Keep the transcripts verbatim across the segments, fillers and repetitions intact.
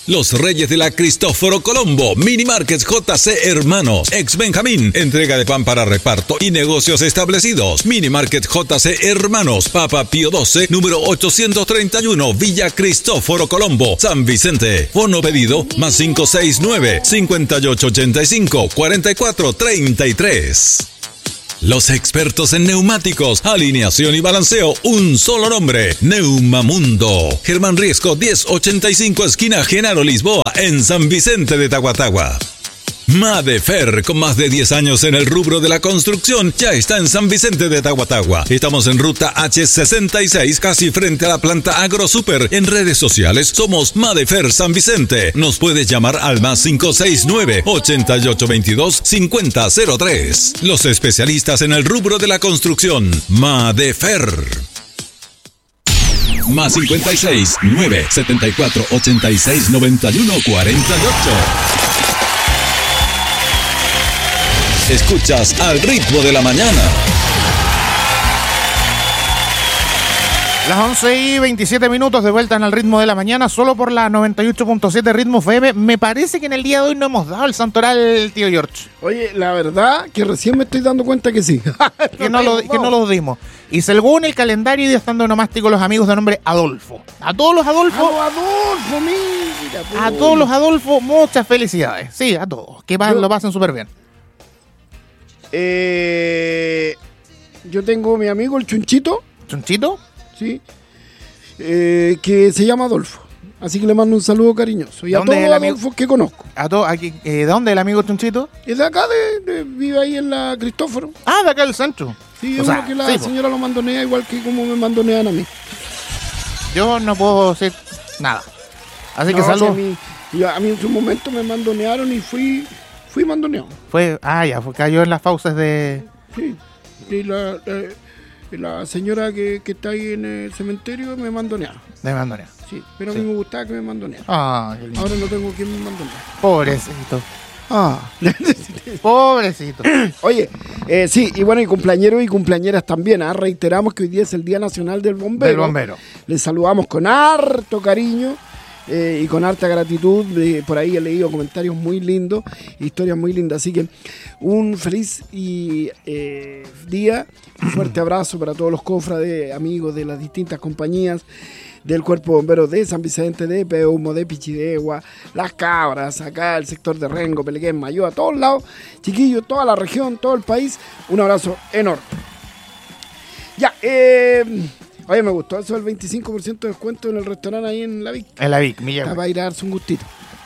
Los Reyes de la Cristóforo Colombo, Mini Markets J C Hermanos, Ex Benjamín, entrega de pan para reparto y negocios establecidos. Mini Market J C Hermanos, Papa Pío doce, número ochocientos treinta y uno, Villa Cristóforo Colombo, San Vicente. Fono pedido más cinco seis nueve, cinco ocho ocho cinco, cuatro cuatro tres tres. Los expertos en neumáticos, alineación y balanceo, un solo nombre, Neumamundo. Germán Riesco diez ochenta y cinco, esquina Genaro Lisboa, en San Vicente de Tahuatahua. Madefer, con más de diez años en el rubro de la construcción, ya está en San Vicente de Tahuatahua. Estamos en ruta hache sesenta y seis, casi frente a la planta AgroSuper. En redes sociales somos Madefer San Vicente. Nos puedes llamar al más cinco seis nueve, ocho ocho dos dos, cinco cero cero tres. Los especialistas en el rubro de la construcción, Madefer. Más cincuenta y seis, nueve setenta y cuatro, ochenta y seis, noventa y uno, cuarenta y ocho. Escuchas Al Ritmo de la Mañana. Las once y veintisiete minutos de vuelta en Al Ritmo de la Mañana, solo por la noventa y ocho punto siete Ritmo F M. Me parece que en el día de hoy no hemos dado el santoral, tío George. Oye, la verdad que recién me estoy dando cuenta que sí. que, no lo, que no lo dimos. Y según el calendario de Estando Nomástico, los amigos de nombre Adolfo. A todos los Adolfo. A los Adolfo, mira. Pues. A todos los Adolfo, muchas felicidades. Sí, a todos. Que Yo... lo pasen súper bien. Eh, yo tengo mi amigo el Chunchito. ¿Chunchito? Sí. Eh, que se llama Adolfo. Así que le mando un saludo cariñoso. Y a todos los Adolfos que conozco. A to, aquí, eh, ¿De dónde el amigo Chunchito? Es de acá, de, de, vive ahí en la Cristóforo. Ah, de acá del centro. Sí, es uno que la sí, señora lo mandonea igual que como me mandonean a mí. Yo no puedo decir nada. Así no, que saludos. A mí, yo, a mí en su momento me mandonearon y fui... Fui mandoneado. Fue, ah, ya, fue, cayó en las fauces de... Sí, y la, la, la señora que, que está ahí en el cementerio me mandoneaba. De mandonear. Sí, pero sí. A mí me gustaba que me mandoneara. Ah, ahora no tengo quien me mandonear. Pobrecito. Ah. Pobrecito. Oye, eh, sí, y bueno, y cumpleañeros y cumpleañeras también. ¿eh? Reiteramos que hoy día es el Día Nacional del Bombero. Del Bombero. Les saludamos con harto cariño. Eh, y con harta gratitud, eh, por ahí he leído comentarios muy lindos, historias muy lindas, así que un feliz y, eh, día, un fuerte abrazo para todos los cofrades, amigos de las distintas compañías del Cuerpo Bombero de San Vicente, de Peumo, de Pichidegua, Las Cabras, acá el sector de Rengo, Pelequén, Mayó, a todos lados, chiquillos, toda la región, todo el país, un abrazo enorme. Ya, eh... Oye, me gustó eso del veinticinco por ciento de descuento en el restaurante ahí en la Vic. En la Vic, Milla. Está para ir a darse un gustito.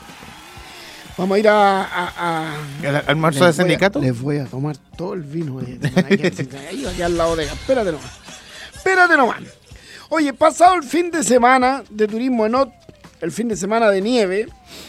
Vamos a ir a... a, a ¿El almuerzo de sindicato? A, les voy a tomar todo el vino. Ahí, ahí, aquí al lado de... Espérate nomás. Espérate nomás. Oye, pasado el fin de semana de Turismo Enot, el fin de semana de nieve,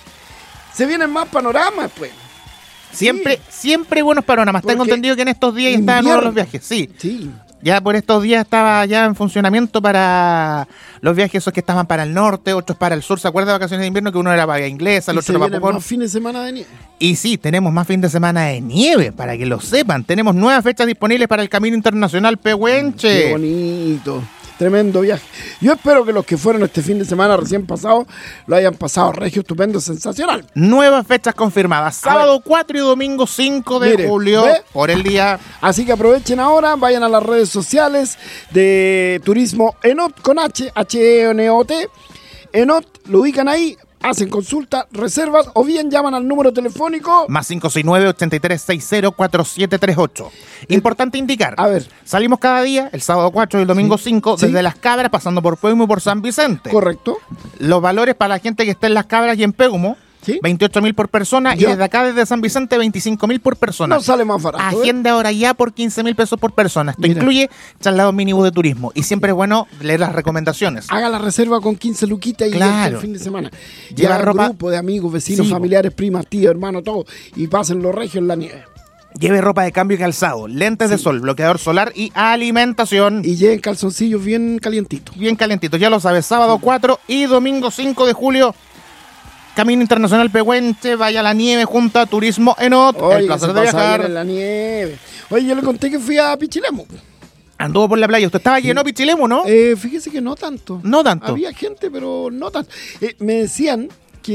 se vienen más panoramas, pues. Siempre, sí. siempre buenos panoramas. Tengo entendido que en estos días invierno. Estaban nuevos los viajes. Sí. Sí. Ya por estos días estaba ya en funcionamiento para los viajes esos que estaban para el norte, otros para el sur. ¿Se acuerda de vacaciones de invierno? Que uno era para Inglesa, el otro era para Pucón. Más fin de semana de nieve. Y sí, tenemos más fin de semana de nieve, para que lo sepan. Tenemos nuevas fechas disponibles para el Camino Internacional Pehuenche. Qué bonito. Tremendo viaje. Yo espero que los que fueron este fin de semana recién pasado lo hayan pasado regio, estupendo, sensacional. Nuevas fechas confirmadas. Sábado cuatro y domingo cinco de Mire, julio ¿ve? Por el día. Así que aprovechen ahora, vayan a las redes sociales de Turismo Enot con H, H E N O T. Enot, lo ubican ahí, hacen consulta, reservas o bien llaman al número telefónico más cinco seis nueve, ocho tres seis cero, cuatro siete tres ocho. Importante indicar, a ver, salimos cada día, el sábado cuatro y el domingo sí, cinco, sí. desde Las Cabras, pasando por Peumo y por San Vicente. Correcto. Los valores para la gente que está en Las Cabras y en Peumo, ¿sí? veintiocho mil por persona, ya. Y desde acá, desde San Vicente, veinticinco mil por persona. No sale más barato. Agenda ¿eh? Ahora ya por quince mil pesos por persona. Esto Mira. Incluye traslado mínimo de turismo. Y siempre es bueno leer las recomendaciones. Haga la reserva con quince luquitas y claro. el fin de semana. Lleva ya ropa. Grupo de amigos, vecinos, sí, familiares, primas, tíos, hermanos, todo. Y pasen los regios en la nieve. Lleve ropa de cambio y calzado, lentes sí. de sol, bloqueador solar y alimentación. Y lleven calzoncillos bien calientitos. Bien calientitos, ya lo sabes. Sábado cuatro y domingo cinco de julio. Camino Internacional Pehuenche, vaya a la nieve junto a Turismo Enot. Oye, el placer de viajar. En la nieve. Oye, yo le conté que fui a Pichilemu. Anduvo por la playa. ¿Usted estaba lleno de Pichilemu, no? Eh, fíjese que no tanto. No tanto. Había gente, pero no tanto. Eh, me decían que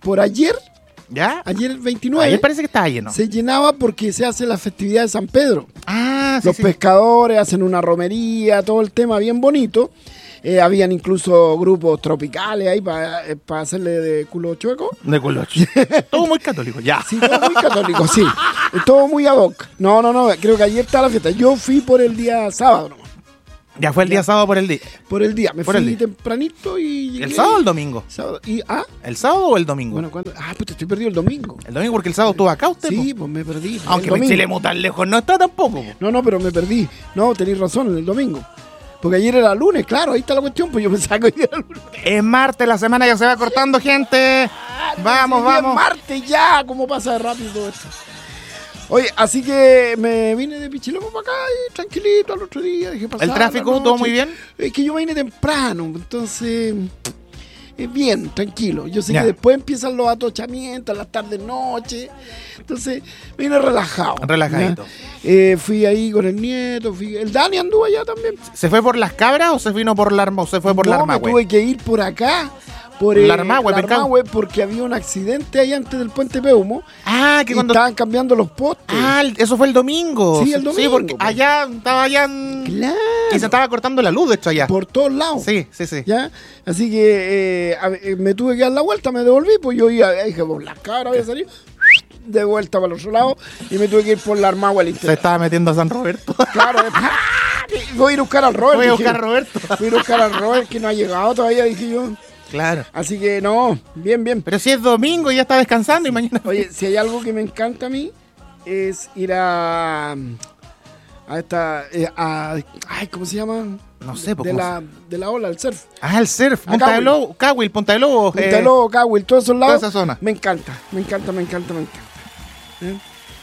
por ayer, ¿Ya? ayer el veintinueve, Ayer parece que estaba lleno. se llenaba porque se hace la festividad de San Pedro. Ah, sí, Los sí. pescadores hacen una romería, todo el tema bien bonito. Eh, habían incluso grupos tropicales ahí para eh, pa hacerle de culo chueco. De culocho. Todo muy católico, ya. Sí, todo muy católico, sí. Todo muy ad hoc. No, no, no, creo que ayer estaba la fiesta. Yo fui por el día sábado nomás. Ya fue el día sábado por el día. Por el día. Me Por fui el día. tempranito y llegué. ¿El sábado o el domingo? Sábado. Y, ah, ¿El sábado o el domingo? bueno, ¿cuándo? Ah, pues te estoy perdido el domingo. El domingo porque el sábado estuvo acá usted. Sí, po. pues me perdí. Aunque El en domingo. Chile muy tan lejos no está tampoco. Po. No, no, pero me perdí. No, tenéis razón, el domingo. Porque ayer era lunes, claro, ahí está la cuestión, pues yo pensaba que hoy era lunes. Es martes, la semana ya se va cortando, gente. Vamos, Sí, bien, vamos. martes ya, cómo pasa de rápido todo esto. Oye, así que me vine de Pichilemu para acá y tranquilito al otro día. Dejé pasar ¿El tráfico la todo noche. muy bien? Es que yo vine temprano, entonces eh, bien, tranquilo. Yo sé Ya. que después empiezan los atochamientos, las tardes, noche. Entonces vine relajado. Relajadito. ¿ya? Eh, fui ahí con el nieto, fui, el Dani anduvo allá también. ¿Se fue por las cabras o se vino por la arma o se fue por la No, arma, me güey? tuve que ir por acá. Por La el Armahue, Pencao. Armahue, porque había un accidente ahí antes del puente Peumo. Ah, que Y cuando. estaban cambiando los postes. Ah, el- eso fue el domingo. Sí, el domingo, Sí, porque pues. allá estaba allá. en- Claro. Y se estaba cortando la luz, de hecho, allá. Por todos lados. Sí, sí, sí. ¿Ya? Así que eh, a- eh, me tuve que dar la vuelta, me devolví, pues yo iba, dije, por las cabras voy a salir, de vuelta para el otro lado, y me tuve que ir por la Armahue al Se interior. estaba metiendo a San Roberto. Claro, después, voy a ir a buscar al Robert. Voy a dije. buscar a Roberto. Voy a ir a buscar al Robert, que no ha llegado todavía, dije yo. Claro. Así que no, bien, bien. Pero si es domingo y ya está descansando y mañana. Oye, si hay algo que me encanta a mí, es ir a... A esta... eh, a, ay, ¿cómo se llama? No sé, po, de ¿cómo la, de la ola, el surf. Ah, el surf. A Punta de Cahuil. Lobo. Cahuil, Punta de Lobo. Punta eh, de Lobo, Cahuil, todos esos lados. toda esa zona. Me encanta, me encanta, me encanta, me encanta. ¿Eh?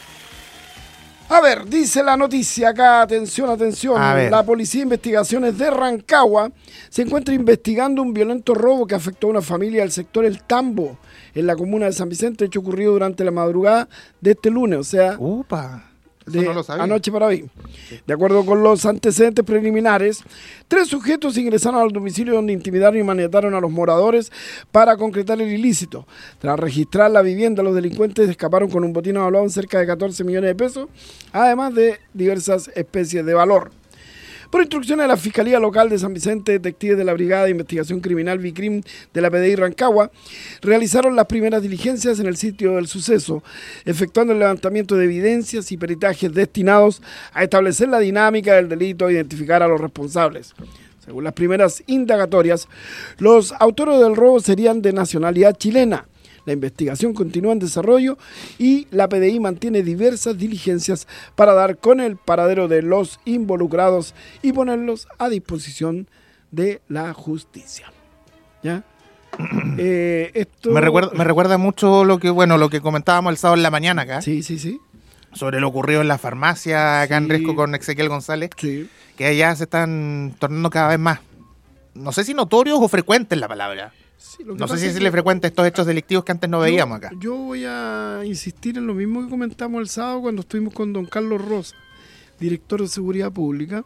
A ver, dice la noticia acá, atención, atención. A ver. La Policía de Investigaciones de Rancagua se encuentra investigando un violento robo que afectó a una familia del sector El Tambo, en la comuna de San Vicente, hecho ocurrido durante la madrugada de este lunes, o sea, Upa. Eso de no lo sabía. anoche para hoy. De acuerdo con los antecedentes preliminares, tres sujetos ingresaron al domicilio donde intimidaron y maniataron a los moradores para concretar el ilícito. Tras registrar la vivienda, los delincuentes escaparon con un botín evaluado en cerca de catorce millones de pesos, además de diversas especies de valor. Por instrucciones de la Fiscalía Local de San Vicente, detectives de la Brigada de Investigación Criminal Vicrim de la P D I Rancagua realizaron las primeras diligencias en el sitio del suceso, efectuando el levantamiento de evidencias y peritajes destinados a establecer la dinámica del delito e identificar a los responsables. Según las primeras indagatorias, los autores del robo serían de nacionalidad chilena. La investigación continúa en desarrollo y la P D I mantiene diversas diligencias para dar con el paradero de los involucrados y ponerlos a disposición de la justicia. ¿Ya? Eh, esto... Me recuerda, me recuerda mucho lo que, bueno, lo que comentábamos el sábado en la mañana acá. Sí, sí, sí. Sobre lo ocurrido en la farmacia acá en Sí. Riesco con Ezequiel González. Sí. Que allá se están tornando cada vez más. No sé si notorios o frecuentes la palabra. Sí, lo que No sé pasa si es es que le frecuente estos hechos delictivos que antes no veíamos acá. Yo, yo voy a insistir en lo mismo que comentamos el sábado cuando estuvimos con don Carlos Rosa, director de Seguridad Pública,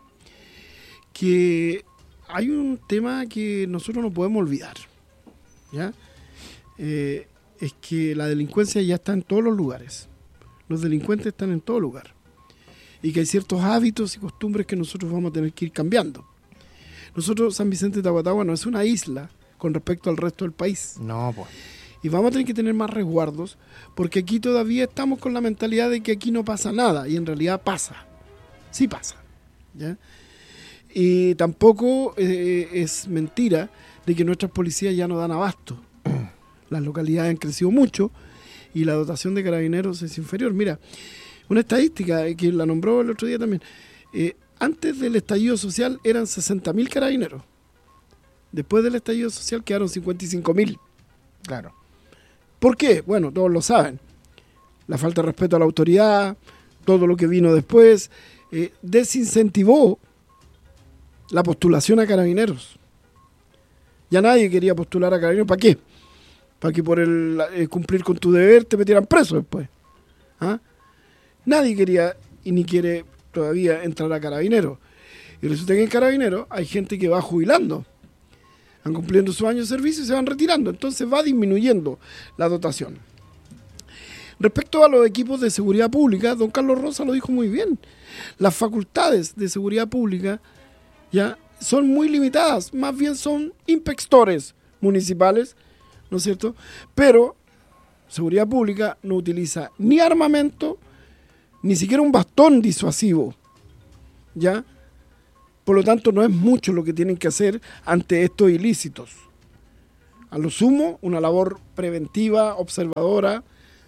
que hay un tema que nosotros no podemos olvidar. ¿Ya? Eh, es que la delincuencia ya está en todos los lugares. Los delincuentes están en todo lugar. Y que hay ciertos hábitos y costumbres que nosotros vamos a tener que ir cambiando. Nosotros, San Vicente de Tahuatahua, no es una isla con respecto al resto del país. No, pues. Y vamos a tener que tener más resguardos, porque aquí todavía estamos con la mentalidad de que aquí no pasa nada, y en realidad pasa. Sí pasa. ¿Ya? Y tampoco eh, es mentira de que nuestras policías ya no dan abasto. Las localidades han crecido mucho y la dotación de carabineros es inferior. Mira, una estadística que la nombró el otro día también. Eh, antes del estallido social eran sesenta mil carabineros. Después del estallido social quedaron cincuenta y cinco mil. Claro. ¿Por qué? Bueno, todos lo saben. La falta de respeto a la autoridad, todo lo que vino después, eh, desincentivó la postulación a carabineros. Ya nadie quería postular a carabineros. ¿Para qué? Para que por el eh, cumplir con tu deber te metieran preso después. ¿Ah? Nadie quería y ni quiere todavía entrar a carabineros. Y resulta que en carabineros hay gente que va jubilando. van cumpliendo su año de servicio y se van retirando. Entonces va disminuyendo la dotación. Respecto a los equipos de seguridad pública, don Carlos Rosa lo dijo muy bien. Las facultades de seguridad pública ya son muy limitadas, más bien son inspectores municipales, ¿no es cierto? Pero seguridad pública no utiliza ni armamento, ni siquiera un bastón disuasivo, ¿ya? Por lo tanto, no es mucho lo que tienen que hacer ante estos ilícitos. A lo sumo, una labor preventiva, observadora,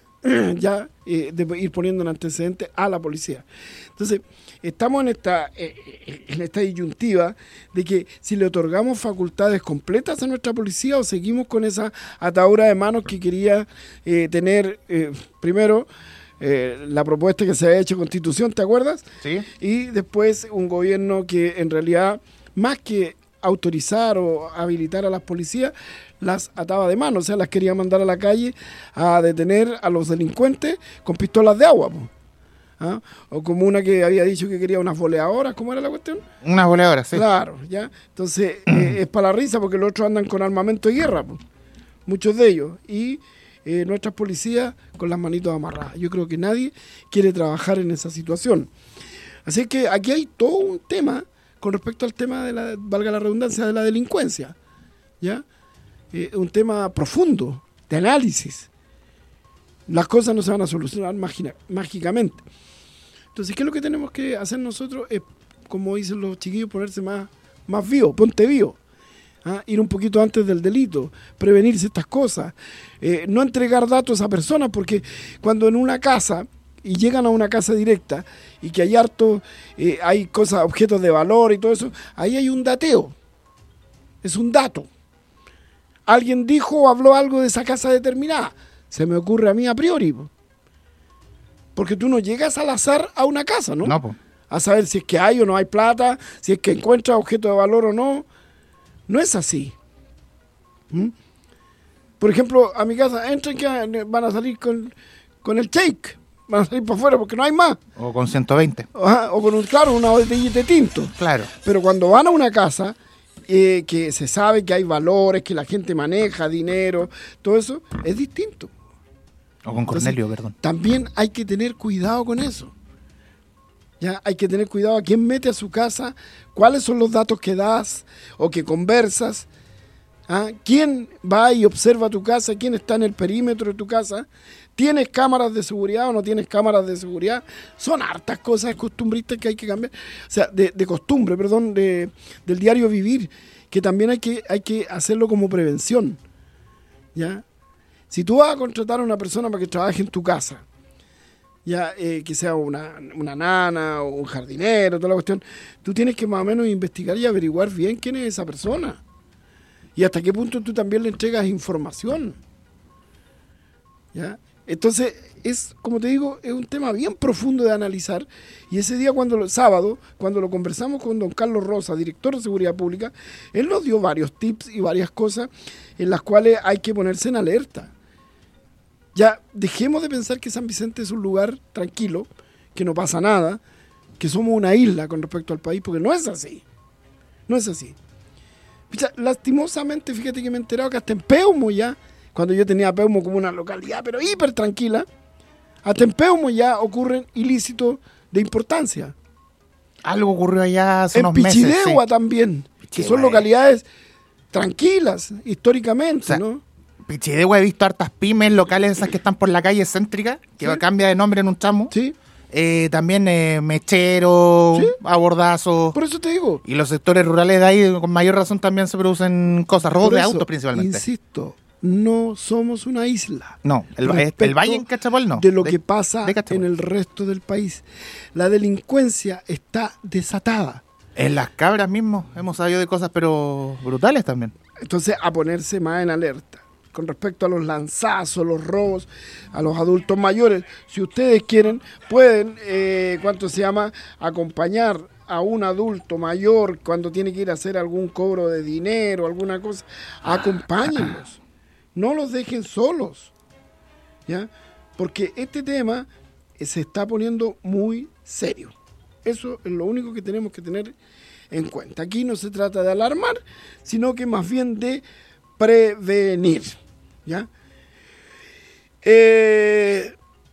ya eh, de ir poniendo en antecedente a la policía. Entonces, estamos en esta, eh, en esta disyuntiva de que si le otorgamos facultades completas a nuestra policía o seguimos con esa atadura de manos que quería eh, tener eh, primero eh, la propuesta que se había hecho Constitución, ¿te acuerdas? Sí. Y después un gobierno que en realidad, más que autorizar o habilitar a las policías, las ataba de mano, o sea, las quería mandar a la calle a detener a los delincuentes con pistolas de agua, po. ¿Ah? O como una que había dicho que quería unas boleadoras, ¿cómo era la cuestión? Unas boleadoras, sí. Claro, ya. Entonces, eh, es para la risa porque los otros andan con armamento de guerra, po. Muchos de ellos, y eh, nuestras policías con las manitos amarradas. Yo creo que nadie quiere trabajar en esa situación. Así que aquí hay todo un tema con respecto al tema de la, valga la redundancia, de la delincuencia, ¿ya? Eh, un tema profundo, de análisis. Las cosas no se van a solucionar mágica, mágicamente. Entonces, ¿qué es lo que tenemos que hacer nosotros? Es, como dicen los chiquillos, ponerse más, más vivo, ponte vivo. ¿Ah? Ir un poquito antes del delito, prevenirse estas cosas. Eh, no entregar datos a personas, porque cuando en una casa, y llegan a una casa directa, y que hay harto, eh, hay cosas, objetos de valor y todo eso, ahí hay un dateo. Es un dato. Alguien dijo o habló algo de esa casa determinada. Se me ocurre a mí a priori. Porque tú no llegas al azar a una casa, ¿no? No, po. A saber si es que hay o no hay plata, si es que encuentras objeto de valor o no. No es así. ¿Mm? Por ejemplo, a mi casa entran que van a salir con, con el shake. Van a salir para afuera porque no hay más. O con ciento veinte. Ajá, o con, un, claro, una botellita de tinto. Claro. Pero cuando van a una casa... Eh, que se sabe que hay valores, que la gente maneja dinero, todo eso, es distinto. O con Cornelio, entonces, perdón. También hay que tener cuidado con eso. Ya hay que tener cuidado a quién mete a su casa, cuáles son los datos que das o que conversas, ¿ah? Quién va y observa tu casa, quién está en el perímetro de tu casa. ¿Tienes cámaras de seguridad o no tienes cámaras de seguridad? Son hartas cosas costumbristas que hay que cambiar. O sea, de, de costumbre, perdón, de, del diario vivir, que también hay que, hay que hacerlo como prevención. ¿Ya? Si tú vas a contratar a una persona para que trabaje en tu casa, ya eh, que sea una, una nana o un jardinero, toda la cuestión, tú tienes que más o menos investigar y averiguar bien quién es esa persona. Y hasta qué punto tú también le entregas información. ¿Ya? Entonces, es, como te digo, es un tema bien profundo de analizar. Y ese día, cuando lo, sábado, cuando lo conversamos con don Carlos Rosa, director de Seguridad Pública, él nos dio varios tips y varias cosas en las cuales hay que ponerse en alerta. Ya, dejemos de pensar que San Vicente es un lugar tranquilo, que no pasa nada, que somos una isla con respecto al país, porque no es así. No es así. Picha, lastimosamente, fíjate que me he enterado que hasta en Peumo ya, cuando yo tenía Peumo como una localidad, pero hiper tranquila, hasta en Peumo ya ocurren ilícitos de importancia. Algo ocurrió allá hace en unos meses. En Pichidegua sí. también, Pichidegua, que son localidades tranquilas, históricamente, o sea, ¿no? Pichidegua he visto hartas pymes locales, esas que están por la calle céntrica, que ¿Sí? cambia de nombre en un tramo. Sí, Eh, también eh, mecheros, ¿Sí? abordazos. por eso te digo. Y los sectores rurales de ahí, con mayor razón, también se producen cosas, robos Por de eso, autos principalmente. Insisto, no somos una isla. No, el, Respecto el Valle en Cachapol no. De lo De- que pasa de Cachapol. en el resto del país. La delincuencia está desatada. En las cabras mismo hemos sabido de cosas, pero brutales también. Entonces, a ponerse más en alerta. Con respecto a los lanzazos, los robos a los adultos mayores, si ustedes quieren, pueden, eh, ¿cuánto se llama?, acompañar a un adulto mayor cuando tiene que ir a hacer algún cobro de dinero, alguna cosa. Acompáñenlos. No los dejen solos. ¿Ya? Porque este tema se está poniendo muy serio. Eso es lo único que tenemos que tener en cuenta. Aquí no se trata de alarmar, sino que más bien de prevenir, ¿ya? Eh,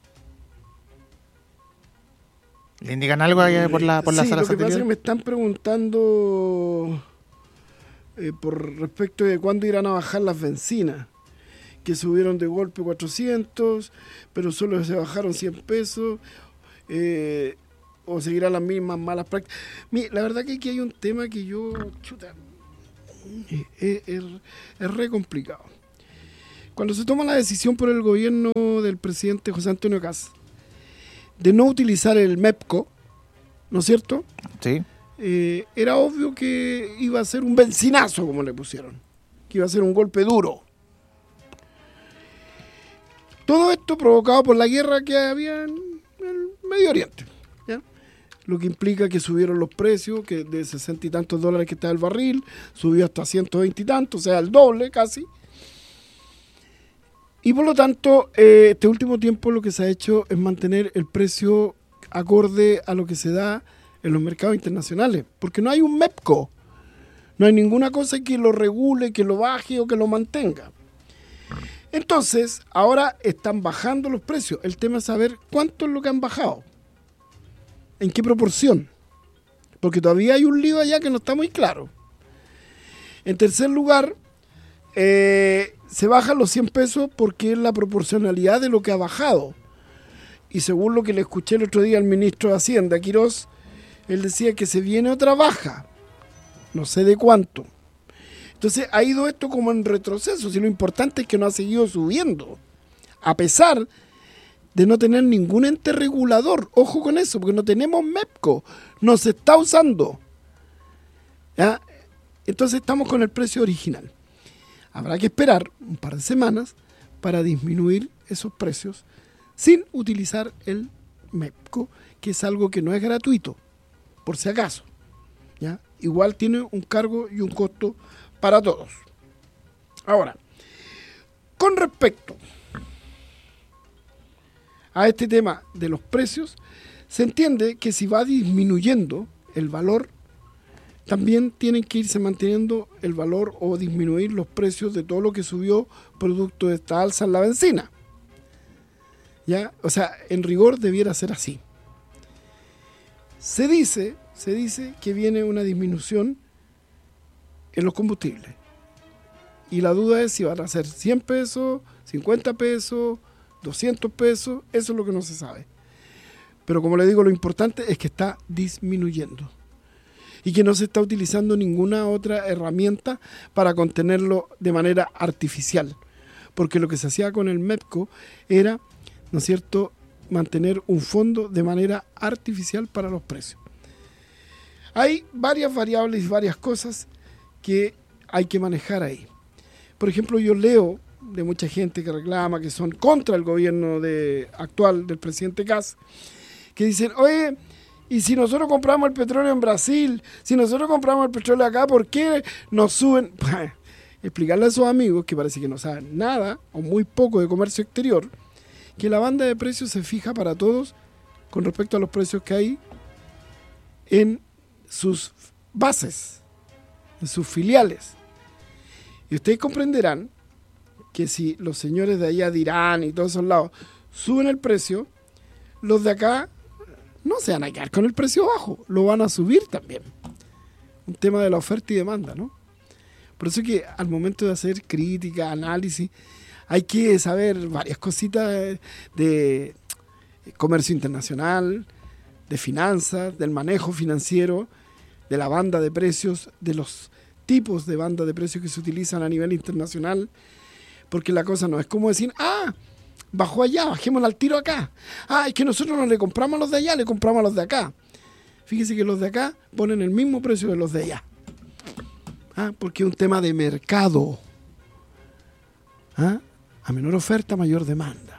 ¿Le indican algo ahí por la, por la sí, sala lo que pasa es que satelital? me están preguntando eh, por respecto de cuándo irán a bajar las bencinas, que subieron de golpe cuatrocientos, pero solo se bajaron cien pesos, eh, o seguirán las mismas malas prácticas. Mira, la verdad que aquí hay un tema que yo, chuta, es, es, es re complicado. Cuando se toma la decisión por el gobierno del presidente José Antonio Kast de no utilizar el MEPCO, ¿no es cierto? Sí. Eh, era obvio que iba a ser un bencinazo, como le pusieron, que iba a ser un golpe duro. Todo esto provocado por la guerra que había en el Medio Oriente, ¿ya? Lo que implica que subieron los precios, que de sesenta y tantos dólares que estaba el barril, subió hasta ciento veinte y tantos, o sea, el doble casi. Y por lo tanto, eh, este último tiempo lo que se ha hecho es mantener el precio acorde a lo que se da en los mercados internacionales, porque no hay un MEPCO, no hay ninguna cosa que lo regule, que lo baje o que lo mantenga. Entonces, ahora están bajando los precios. El tema es saber cuánto es lo que han bajado, en qué proporción, porque todavía hay un lío allá que no está muy claro. En tercer lugar, eh, se bajan los cien pesos porque es la proporcionalidad de lo que ha bajado. Y según lo que le escuché el otro día al ministro de Hacienda, Quirós, él decía que se viene otra baja, no sé de cuánto. Entonces ha ido esto como en retroceso, y lo importante es que no ha seguido subiendo, a pesar de no tener ningún ente regulador. Ojo con eso, porque no tenemos MEPCO, no se está usando, ¿ya? Entonces estamos con el precio original. Habrá que esperar un par de semanas para disminuir esos precios sin utilizar el MEPCO, que es algo que no es gratuito, por si acaso, ¿ya? Igual tiene un cargo y un costo para todos. Ahora, con respecto a este tema de los precios, se entiende que si va disminuyendo el valor, también tienen que irse manteniendo el valor o disminuir los precios de todo lo que subió producto de esta alza en la bencina, ¿ya? O sea, en rigor debiera ser así. Se dice, se dice que viene una disminución en los combustibles. Y la duda es si van a ser cien pesos, cincuenta pesos, doscientos pesos, eso es lo que no se sabe. Pero como le digo, lo importante es que está disminuyendo y que no se está utilizando ninguna otra herramienta para contenerlo de manera artificial. Porque lo que se hacía con el MEPCO era, ¿no es cierto?, mantener un fondo de manera artificial para los precios. Hay varias variables y varias cosas que hay que manejar ahí. Por ejemplo, yo leo de mucha gente que reclama, que son contra el gobierno de, actual del presidente Kast, que dicen, oye, y si nosotros compramos el petróleo en Brasil, si nosotros compramos el petróleo acá, ¿por qué nos suben? Explicarle a sus amigos, que parece que no saben nada o muy poco de comercio exterior, que la banda de precios se fija para todos con respecto a los precios que hay en sus bases, en sus filiales. Y ustedes comprenderán que si los señores de allá de Irán y todos esos lados suben el precio, los de acá no se van a quedar con el precio bajo, lo van a subir también. Un tema de la oferta y demanda, ¿no? Por eso es que al momento de hacer crítica, análisis, hay que saber varias cositas de, de comercio internacional, de finanzas, del manejo financiero, de la banda de precios, de los tipos de banda de precios que se utilizan a nivel internacional, porque la cosa no es como decir, ah, bajó allá, bajémosla al tiro acá. Ah, es que nosotros no le compramos a los de allá, le compramos a los de acá. Fíjese que los de acá ponen el mismo precio de los de allá. Ah, porque es un tema de mercado. Ah, a menor oferta, mayor demanda.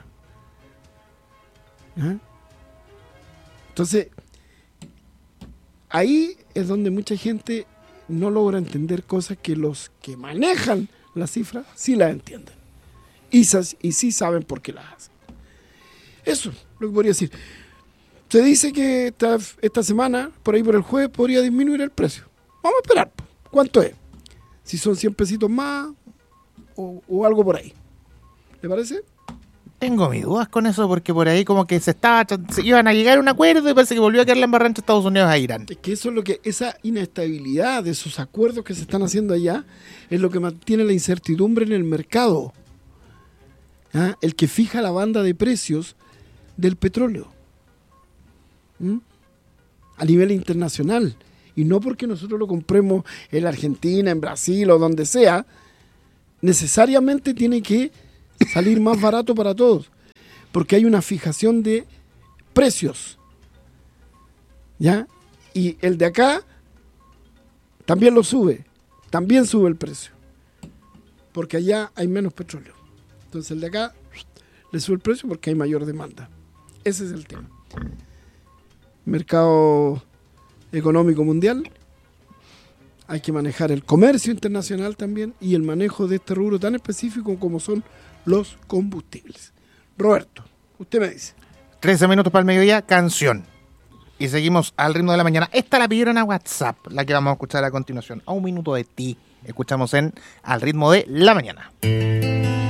¿Ah? Entonces, ahí es donde mucha gente no logra entender cosas que los que manejan las cifras sí las entienden. Y, y sí saben por qué las hacen. Eso es lo que podría decir. Se dice que esta, esta semana, por ahí por el jueves, podría disminuir el precio. Vamos a esperar. ¿Cuánto es? Si son cien pesitos más o, o algo por ahí. ¿Le parece? Tengo mis dudas con eso porque por ahí como que se estaba se iban a llegar a un acuerdo y parece que volvió a quedar la embarrada entre Estados Unidos a Irán. Es que eso es lo que, esa inestabilidad de esos acuerdos que se están haciendo allá es lo que mantiene la incertidumbre en el mercado. ¿Ah? El que fija la banda de precios del petróleo. ¿Mm? A nivel internacional. Y no porque nosotros lo compremos en la Argentina, en Brasil o donde sea, necesariamente tiene que salir más barato para todos. Porque hay una fijación de precios. ¿Ya? Y el de acá también lo sube. También sube el precio. Porque allá hay menos petróleo. Entonces el de acá le sube el precio porque hay mayor demanda. Ese es el tema. Mercado económico mundial. Hay que manejar el comercio internacional también y el manejo de este rubro tan específico como son los combustibles. Roberto, usted me dice. trece minutos para el mediodía, canción. Y seguimos al ritmo de la mañana. Esta la pidieron a WhatsApp, la que vamos a escuchar a continuación. A un minuto de ti. Escuchamos en Al ritmo de la mañana.